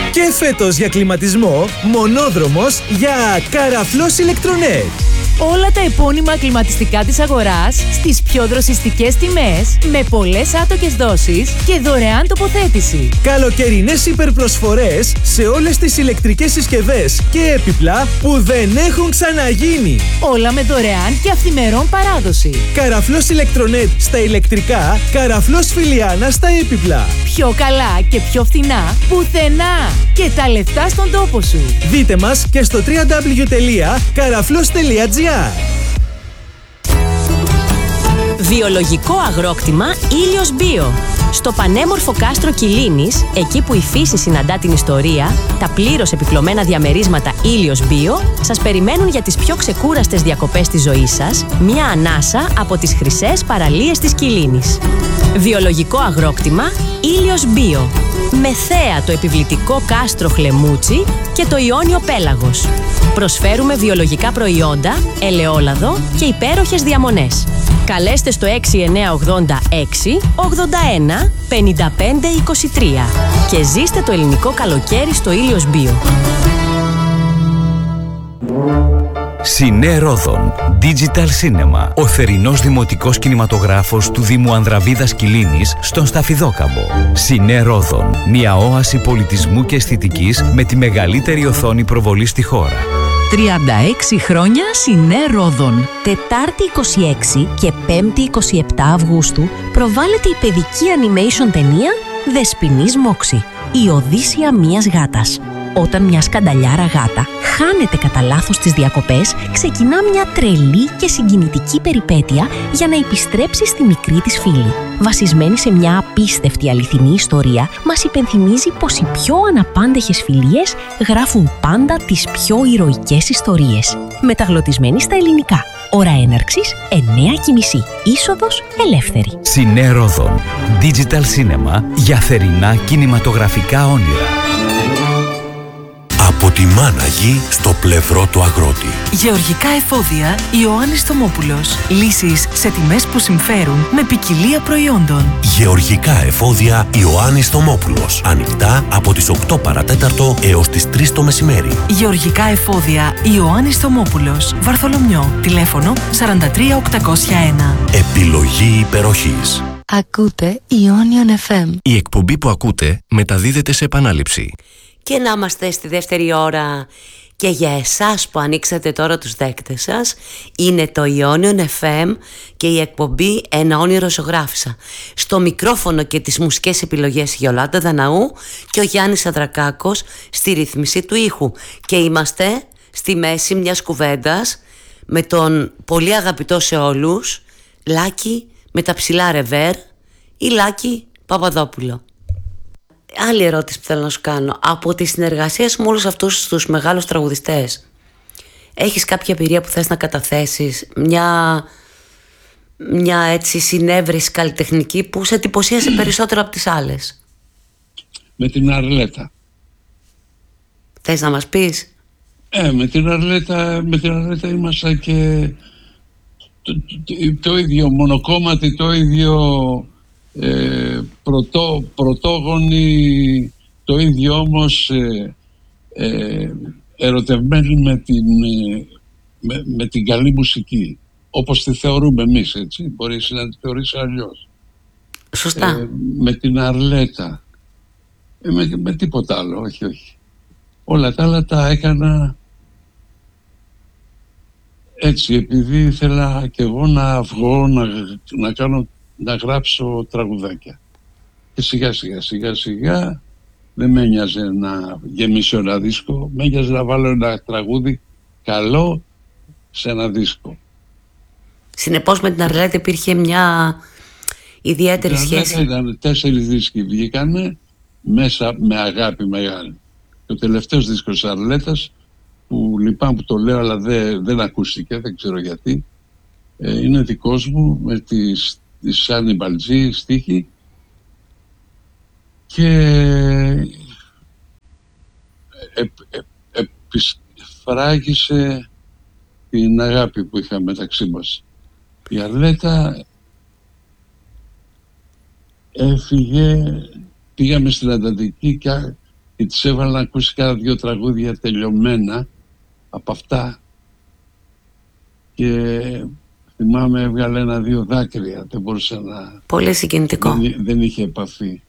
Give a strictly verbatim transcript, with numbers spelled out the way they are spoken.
Και φέτος για κλιματισμό, μονόδρομος για Καραφλός Ηλεκτρονέτ. Όλα τα επώνυμα κλιματιστικά της αγοράς στις πιο δροσιστικές τιμές, με πολλές άτοκες δόσεις και δωρεάν τοποθέτηση. Καλοκαιρινές υπερπροσφορές σε όλες τις ηλεκτρικές συσκευές και έπιπλα που δεν έχουν ξαναγίνει. Όλα με δωρεάν και αυθημερών παράδοση. Καραφλός Ηλεκτρονέτ στα ηλεκτρικά, Καραφλός Φιλιάνα στα έπιπλα. Πιο καλά και πιο φθηνά πουθενά. Και τα λεφτά στον τόπο σου. Δείτε μας και στο double-u double-u double-u τελεία καραφλός τελεία τζι άρ. Βιολογικό αγρόκτημα Ήλιος Bio. Στο πανέμορφο κάστρο Κιλίνης, εκεί που η φύση συναντά την ιστορία, τα πλήρως επιπλωμένα διαμερίσματα Ήλιος Bio σας περιμένουν για τις πιο ξεκούραστες διακοπές της ζωής σας, μια ανάσα από τις χρυσές παραλίες της Κιλίνης. Βιολογικό αγρόκτημα Ήλιος Bio. Με θέα το επιβλητικό κάστρο Χλεμούτσι και το Ιόνιο Πέλαγος. Προσφέρουμε βιολογικά προϊόντα, ελαιόλαδο και υπέροχες διαμονές. Καλέστε στο έξι εννιά ογδόντα έξι ογδόντα ένα πενήντα πέντε είκοσι τρία και ζήστε το ελληνικό καλοκαίρι στο Ήλιος Bio. Σινέ Ρόδον Digital Cinema, ο θερινός δημοτικός κινηματογράφος του Δήμου Ανδραβίδας Κιλίνης στον Σταφιδόκαμπο. Σινέ Ρόδον, μια όαση πολιτισμού και αισθητικής με τη μεγαλύτερη οθόνη προβολή στη χώρα. τριάντα έξι χρόνια Σινέ Ρόδον. Τετάρτη είκοσι έξι και Πέμπτη είκοσι επτά Αυγούστου προβάλλεται η παιδική animation ταινία Δεσποινής Μόξη, η Οδύσσεια μιας γάτας. Όταν μια σκανταλιάρα γάτα χάνεται κατά λάθος στις διακοπές, ξεκινά μια τρελή και συγκινητική περιπέτεια για να επιστρέψει στη μικρή της φίλη. Βασισμένη σε μια απίστευτη αληθινή ιστορία, μας υπενθυμίζει πως οι πιο αναπάντεχες φιλίες γράφουν πάντα τις πιο ηρωικές ιστορίες. Μεταγλωτισμένη στα ελληνικά. Ώρα έναρξης εννιά και μισή. Είσοδος ελεύθερη. Σινέ Ρόδον Digital Cinema για θερινά κινηματογραφικά όνειρα. Από τη Μάναγη στο πλευρό του αγρότη. Γεωργικά εφόδια Ιωάννης Θωμόπουλος. Λύσεις σε τιμές που συμφέρουν με ποικιλία προϊόντων. Γεωργικά εφόδια Ιωάννης Θωμόπουλος. Ανοιχτά από τις οκτώ παρατέταρτο έως τις τρεις το μεσημέρι. Γεωργικά εφόδια Ιωάννης Θωμόπουλος. Βαρθολομιό. Τηλέφωνο σαράντα τρία οκτακόσια ένα. Επιλογή υπεροχής. Ακούτε Ionion εφ εμ. Η εκπομπή που ακούτε μεταδίδεται σε επανάληψη. Και να είμαστε στη δεύτερη ώρα και για εσάς που ανοίξατε τώρα τους δέκτες σας, είναι το Ionion εφ εμ και η εκπομπή Ένα όνειρο ζωγράφισα. Στο μικρόφωνο και τις μουσικές επιλογές η Γιολάντα Δαναού και ο Γιάννης Αδρακάκος στη ρύθμιση του ήχου. Και είμαστε στη μέση μιας κουβέντας με τον πολύ αγαπητό σε όλους Λάκη με τα ψηλά ρεβέρ ή Λάκη Παπαδόπουλο. Άλλη ερώτηση που θέλω να σου κάνω. Από τη συνεργασία σου με όλους αυτούς τους μεγάλους τραγουδιστές, έχεις κάποια εμπειρία που θες να καταθέσεις, μια, μια έτσι συνέβρεση καλλιτεχνική που σε εντυπωσίασε περισσότερο από τις άλλες? Με την Αρλέτα. Θες να μας πεις? Ε, με την Αρλέτα, με την Αρλέτα ήμασταν και το, το, το ίδιο μονοκόμματι, το ίδιο ε, πρωτό, πρωτόγονοι, το ίδιο όμως ε, ε, ερωτευμένοι με την, ε, με, με την καλή μουσική, όπως τη θεωρούμε εμείς, έτσι, μπορείς να τη θεωρείς αλλιώς. Σωστά. Ε, με την Αρλέτα, ε, με, με τίποτα άλλο, όχι, όχι. Όλα τα άλλα τα έκανα έτσι, επειδή ήθελα και εγώ να βγω, να, να, κάνω, να γράψω τραγουδάκια. Και σιγά σιγά σιγά σιγά δεν με ένοιαζε να γεμίσω ένα δίσκο, με ένοιαζε να βάλω ένα τραγούδι καλό σε ένα δίσκο. Συνεπώς με την Αρλέτα υπήρχε μια ιδιαίτερη την σχέση. Ήταν τέσσερις δίσκοι βγήκανε μέσα με αγάπη μεγάλη. Και ο τελευταίος δίσκος της Αρλέτας, που λυπάμαι που το λέω αλλά δεν, δεν ακούστηκε, δεν ξέρω γιατί, ε, είναι δικός μου με τη, τη Σάνι Μπαλτζή στίχη και ε, ε, επισφράγισε την αγάπη που είχαμε μεταξύ μας. Η Αρλέτα έφυγε, πήγαμε στην Αττική και και της έβαλα να ακούσει κάνα δύο τραγούδια τελειωμένα από αυτά και θυμάμαι έβγαλε ένα-δύο δάκρυα, δεν μπορούσα να... Πολύ συγκινητικό. Δεν, δεν είχε επαφή.